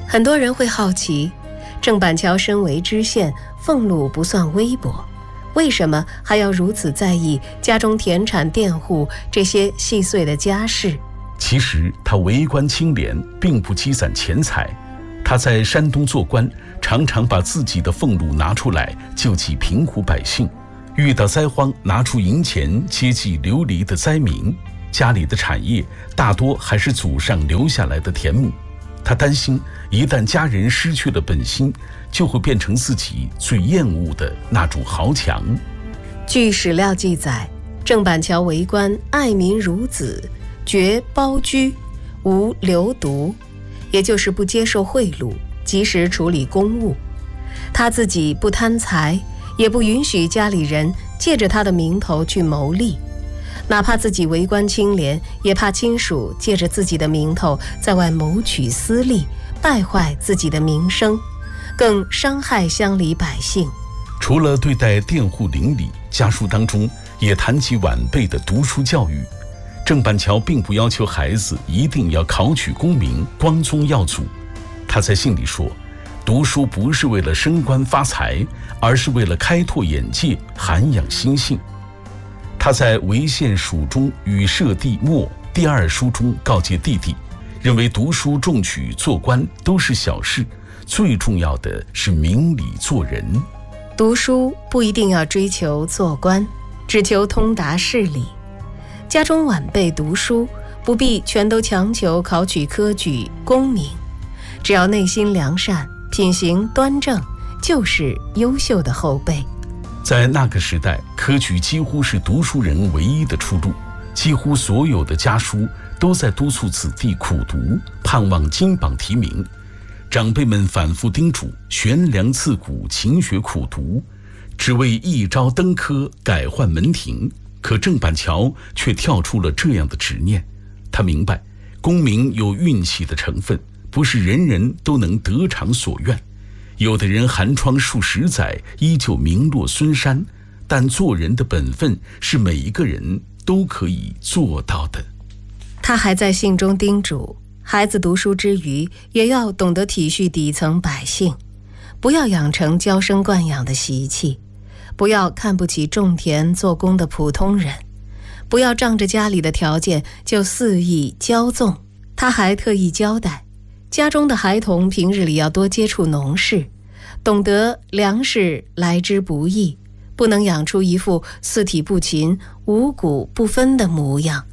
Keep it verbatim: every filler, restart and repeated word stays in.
很多人会好奇，郑板桥身为知县，俸禄不算微薄，为什么还要如此在意家中田产佃户这些细碎的家事？ 其实他为官清廉，并不积攒钱财。他在山东做官，常常把自己的俸禄拿出来救济贫苦百姓，遇到灾荒拿出银钱接济流离的灾民。家里的产业大多还是祖上留下来的田亩，他担心一旦家人失去了本心，就会变成自己最厌恶的那种豪强。 据史料记载，郑板桥为官爱民如子，绝包居，无流毒，也就是不接受贿赂，及时处理公务。他自己不贪财，也不允许家里人借着他的名头去谋利，哪怕自己为官清廉，也怕亲属借着自己的名头在外谋取私利，败坏自己的名声，更伤害乡里百姓。 除了对待佃户邻里，家书当中也谈及晚辈的读书教育。郑板桥并不要求孩子一定要考取功名，光宗耀祖。他在信里说，读书不是为了升官发财，而是为了开拓眼界，涵养心性。他在《为县蜀中与社弟末》第二书中告诫弟弟，认为读书中举做官都是小事，最重要的是明理做人。 读书不一定要追求做官，只求通达事理。家中晚辈读书，不必全都强求考取科举功名，只要内心良善，品行端正，就是优秀的后辈。 在那个时代，科举几乎是读书人唯一的出路，几乎所有的家书都在督促子弟苦读，盼望金榜题名。长辈们反复叮嘱悬梁刺股，勤学苦读，只为一朝登科，改换门庭。可郑板桥却跳出了这样的执念。他明白功名有运气的成分，不是人人都能得偿所愿。有的人寒窗数十载，依旧名落孙山，但做人的本分是每一个人都可以做到的。 他还在信中叮嘱，孩子读书之余，也要懂得体恤底层百姓，不要养成娇生惯养的习气，不要看不起种田做工的普通人，不要仗着家里的条件就肆意骄纵。他还特意交代，家中的孩童平日里要多接触农事，懂得粮食来之不易，不能养出一副四体不勤、五谷不分的模样。